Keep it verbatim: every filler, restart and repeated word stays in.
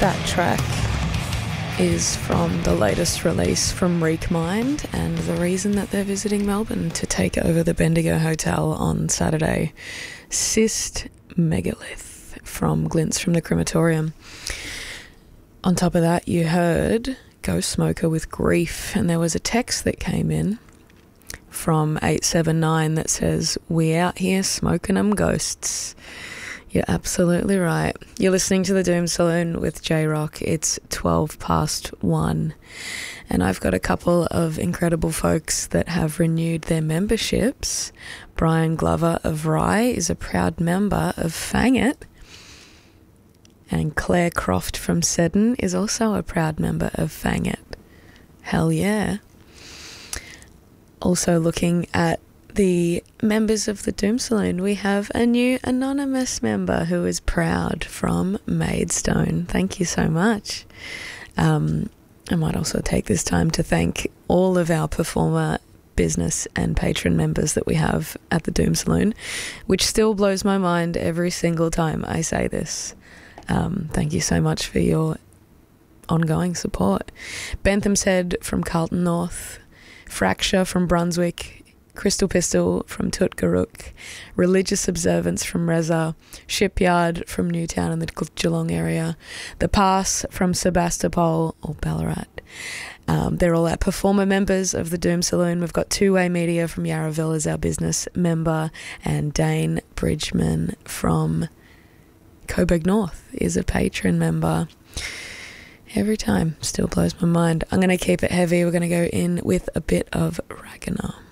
That track is from the latest release from Reek Mind, and the reason that they're visiting Melbourne to take over the Bendigo Hotel on Saturday. Cyst Megalith from Glints from the Crematorium. On top of that, you heard Ghost Smoker with Grief, and there was a text that came in from eight seven nine that says, "We out here smoking 'em ghosts." You're absolutely right. You're listening to the Doom Saloon with J-Rock. It's twelve past one. And I've got a couple of incredible folks that have renewed their memberships. Brian Glover of Rye is a proud member of Fang It. And Claire Croft from Seddon is also a proud member of Fang It. Hell yeah. Also looking at the members of the Doom Saloon, we have a new anonymous member who is proud from Maidstone. Thank you so much. Um, I might also take this time to thank all of our performer, business and patron members that we have at the Doom Saloon, which still blows my mind every single time I say this. Um, thank you so much for your ongoing support. Bentham's Head from Carlton North, Fracture from Brunswick, Crystal Pistol from Tutgaruk, Religious Observance from Reza, Shipyard from Newtown in the Geelong area, The Pass from Sebastopol or Ballarat. Um, they're all our performer members of the Doom Saloon. We've got Two Way Media from Yarraville as our business member, and Dane Bridgman from Coburg North is a patron member. Every time, still blows my mind. I'm going to keep it heavy. We're going to go in with a bit of Ragnar.